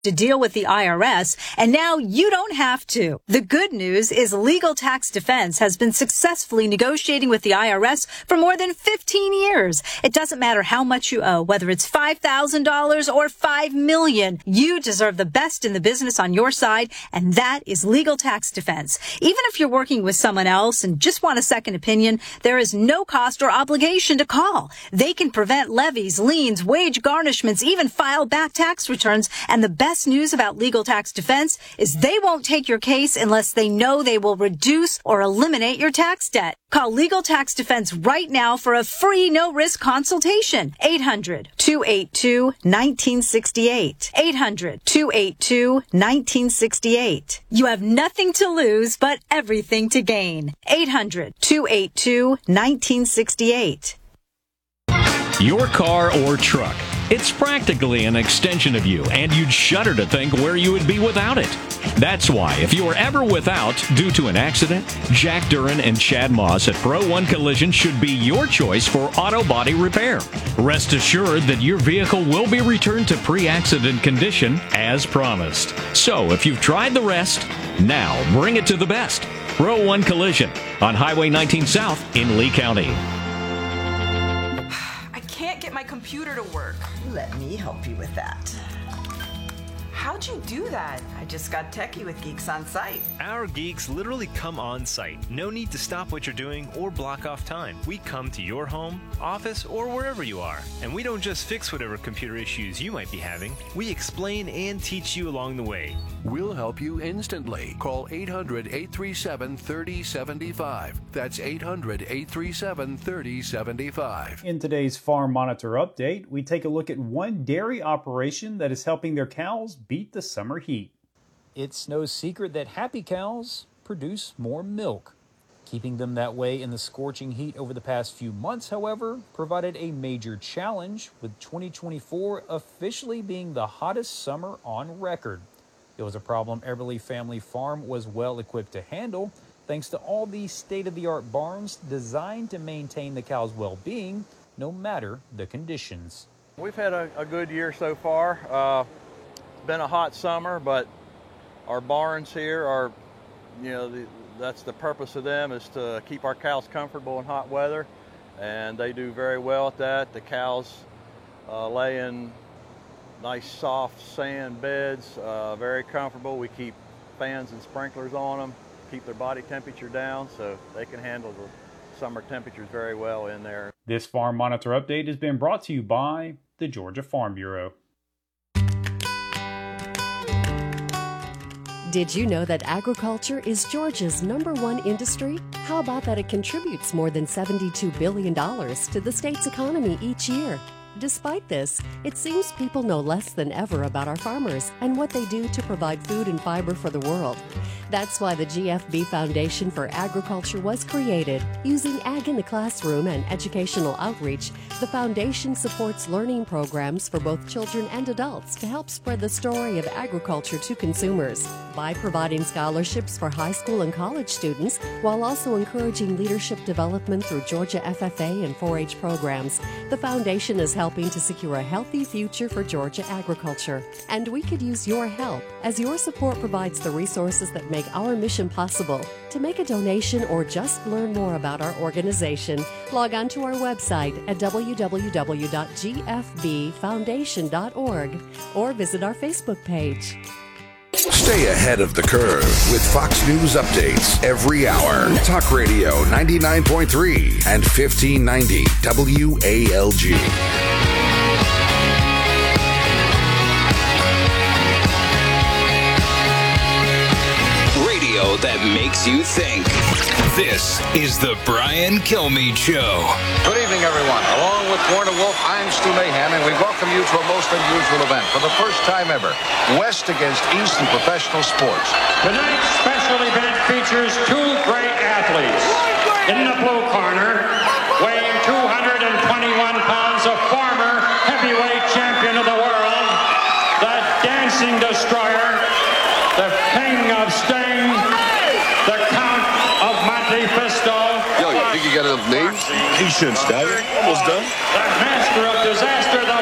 to deal with the IRS, and now you don't have to. The good news is Legal Tax Defense has been successfully negotiating with the IRS for more than 15 years. It doesn't matter how much you owe, whether it's $5,000 or $5 million. You deserve the best in the business on your side, and that is Legal Tax Defense. Even if you're working with someone else and just want a second opinion, there is no cost or obligation to call. They can prevent levies, liens, wage garnishments, even file back tax returns, and the best news about Legal Tax Defense is they won't take your case unless they know they will reduce or eliminate your tax debt. Call Legal Tax Defense right now for a free no-risk consultation. 800-282-1968. 800-282-1968. You have nothing to lose but everything to gain. 800-282-1968. Your car or truck. It's practically an extension of you, and you'd shudder to think where you would be without it. That's why, if you are ever without due to an accident, Jack Duran and Chad Moss at Pro One Collision should be your choice for auto body repair. Rest assured that your vehicle will be returned to pre-accident condition as promised. So, if you've tried the rest, now bring it to the best. Pro One Collision on Highway 19 South in Lee County. Can't get my computer to work. Let me help you with that. How'd you do that? I just got techie with Geeks on Site. Our geeks literally come on site. No need to stop what you're doing or block off time. We come to your home, office, or wherever you are. And we don't just fix whatever computer issues you might be having. We explain and teach you along the way. We'll help you instantly. Call 800-837-3075. That's 800-837-3075. In today's Farm Monitor update, we take a look at one dairy operation that is helping their cows beat the summer heat. It's no secret that happy cows produce more milk. Keeping them that way in the scorching heat over the past few months, however, provided a major challenge, with 2024 officially being the hottest summer on record. It was a problem Everly Family Farm was well equipped to handle, thanks to all these state-of-the-art barns designed to maintain the cows' well-being, no matter the conditions. We've had a good year so far. Been a hot summer, but our barns here are, that's the purpose of them, is to keep our cows comfortable in hot weather, and they do very well at that. The cows lay in nice soft sand beds, very comfortable. We keep fans and sprinklers on them, keep their body temperature down so they can handle the summer temperatures very well in there. This Farm Monitor update has been brought to you by the Georgia Farm Bureau. Did you know that agriculture is Georgia's #1 industry? How about that it contributes more than $72 billion to the state's economy each year? Despite this, it seems people know less than ever about our farmers and what they do to provide food and fiber for the world. That's why the GFB Foundation for Agriculture was created. Using Ag in the Classroom and educational outreach, the foundation supports learning programs for both children and adults to help spread the story of agriculture to consumers. By providing scholarships for high school and college students, while also encouraging leadership development through Georgia FFA and 4-H programs, the foundation is helping to secure a healthy future for Georgia agriculture. And we could use your help, as your support provides the resources that make our mission possible. To make a donation or just learn more about our organization, log on to our website at www.gfbfoundation.org or visit our Facebook page. Stay ahead of the curve with Fox News updates every hour. Talk Radio 99.3 and 1590 WALG. Radio that makes you think. This is the Brian Kilmeade Show. Good evening, everyone. Along with Warner Wolf, I'm Stu Mahan, and we welcome you to a most unusual event. For the first time ever, West against East in professional sports. Tonight's special event features two great athletes. In the blue corner, weighing 221 pounds, a former heavyweight champion of the world, the Dancing Destroyer, the King of Sting, the Count of Monte Cristo. Yo, you think you got enough names? He shouldn't stop it. Almost done. The Master of Disaster, the